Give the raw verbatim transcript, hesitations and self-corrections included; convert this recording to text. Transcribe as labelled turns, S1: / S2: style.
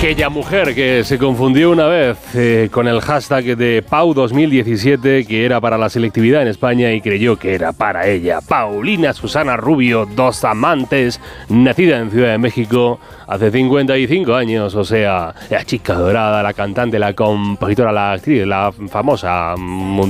S1: Aquella mujer que se confundió una vez eh, con el hashtag de Pau dos mil diecisiete, que era para la selectividad en España, y creyó que era para ella. Paulina Susana Rubio Dos Amantes, nacida en Ciudad de México hace cincuenta y cinco años, o sea, la chica dorada, la cantante, la compositora, la actriz, la famosa